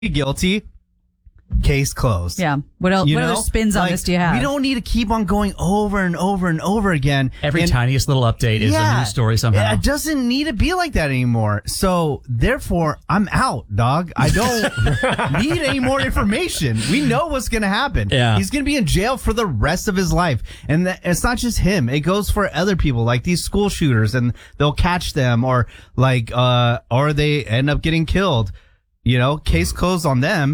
guilty. Case closed. Yeah. What else? What other spins on this do you have? We don't need to keep on going over and over and over again. Every tiniest little update is a news story somehow. It doesn't need to be like that anymore. So therefore, I'm out, dog. I don't need any more information. We know what's going to happen. Yeah. He's going to be in jail for the rest of his life. And it's not just him. It goes for other people, like these school shooters, and they'll catch them, or they end up getting killed. Case closed on them.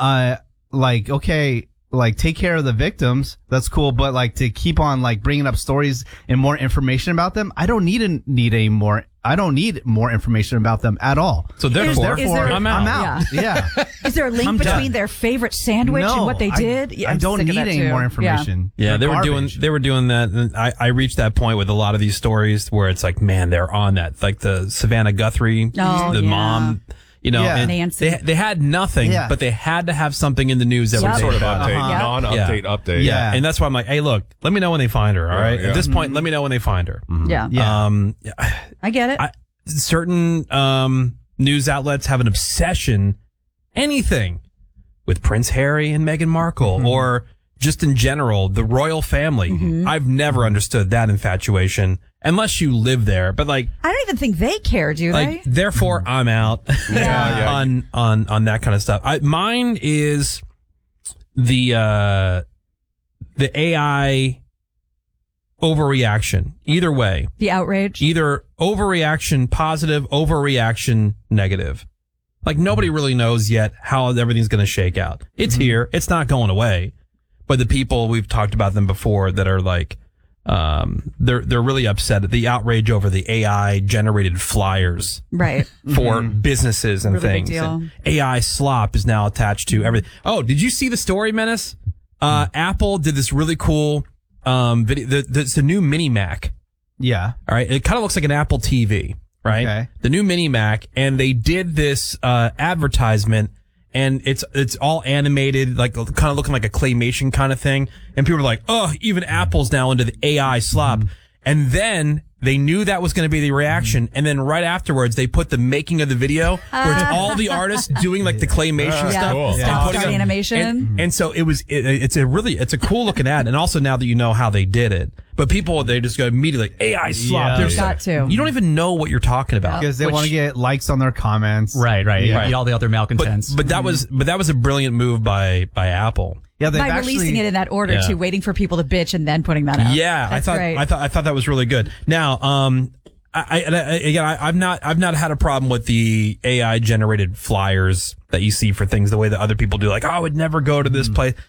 Take care of the victims. That's cool. But to keep on bringing up stories and more information about them, I don't need more information about them at all. So therefore I'm out. Yeah. Is there a link between their favorite sandwich and what they did? I don't need any more information. Yeah, they were doing that. And I reached that point with a lot of these stories where it's like, man, they're on that. Like the Savannah Guthrie, mom. And Nancy. they had nothing, but they had to have something in the news every day. Sort of update, non-update update. Yeah, and that's why I'm like, hey, look, let me know when they find her. All right, at this point, let me know when they find her. Yeah, I get it. Certain news outlets have an obsession, anything with Prince Harry and Meghan Markle, or just in general the royal family. I've never understood that infatuation. Unless you live there, but I don't even think they care, do they? Therefore, I'm out on that kind of stuff. Mine is the AI overreaction. Either way, the outrage. Either overreaction positive, overreaction negative. Nobody really knows yet how everything's going to shake out. It's here. It's not going away. But the people, we've talked about them before, that are they're really upset at the outrage over the AI generated flyers, right, for businesses and really things. Big deal. And AI slop is now attached to everything. Oh, did you see the story, Menace? Apple did this really cool video. It's the new Mini Mac. Yeah. All right. It kind of looks like an Apple TV, right? Okay. The new Mini Mac, and they did this advertisement. And it's all animated, kind of looking like a claymation kind of thing. And people are like, oh, even Apple's now into the AI slop. And then they knew that was going to be the reaction. And then right afterwards, they put the making of the video where it's all the artists doing the claymation stuff. Cool. Start animation. And so it's a cool looking ad. And also now that you know how they did it. But people, they just go immediately AI slop. You've got to. You don't even know what you're talking about. Because they want to get likes on their comments. Right. Yeah. All the other malcontents. But that was a brilliant move by Apple. Yeah, by releasing it in that order too, waiting for people to bitch and then putting that out. Yeah, I thought that was really good. Now, I've not had a problem with the AI generated flyers that you see for things the way that other people do. I would never go to this place.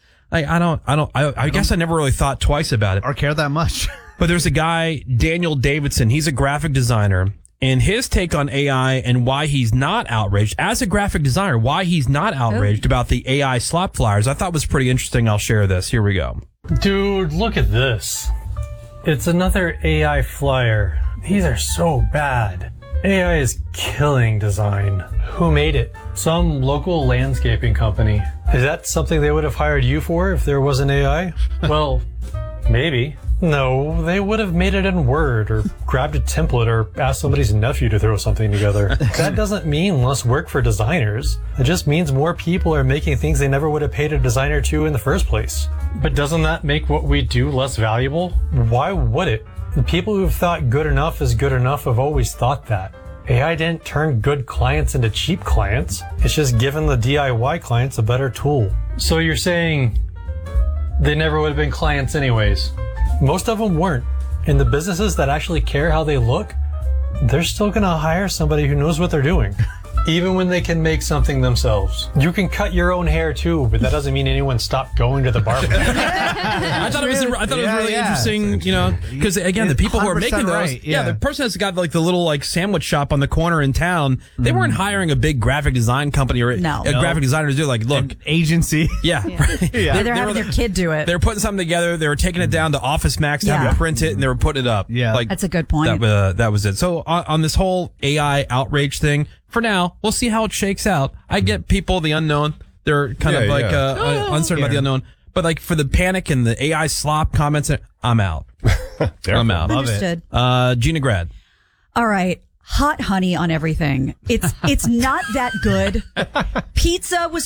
I guess I never really thought twice about it or care that much. But there's a guy, Daniel Davidson. He's a graphic designer. And his take on AI and why he's not outraged, as a graphic designer, why he's not outraged about the AI slop flyers, I thought was pretty interesting. I'll share this. Here we go. Dude, look at this. It's another AI flyer. These are so bad. AI is killing design. Who made it? Some local landscaping company. Is that something they would have hired you for if there was an AI? Well, maybe. No, they would have made it in Word or grabbed a template or asked somebody's nephew to throw something together. That doesn't mean less work for designers. It just means more people are making things they never would have paid a designer to in the first place. But doesn't that make what we do less valuable? Why would it? The people who have thought good enough is good enough have always thought that. AI didn't turn good clients into cheap clients. It's just given the DIY clients a better tool. So you're saying they never would have been clients anyways? Most of them weren't. And the businesses that actually care how they look, they're still going to hire somebody who knows what they're doing. Even when they can make something themselves. You can cut your own hair too, but that doesn't mean anyone stopped going to the barber. I thought it was really interesting, because again, the people who are making those, the person that's got the little sandwich shop on the corner in town, they weren't hiring a big graphic design company or a graphic designer to do look, an agency. They're having their kid do it. They were putting something together. They were taking it down to Office Max to have it print it, and they were putting it up. Yeah, that's a good point. That was it. So on this whole AI outrage thing, for now, we'll see how it shakes out. I get people, the unknown. They're kind of uncertain about the unknown. But for the panic and the AI slop comments, I'm out. I'm out. Understood. Gina Grad. All right. hot honey on everything. It's not that good. Pizza was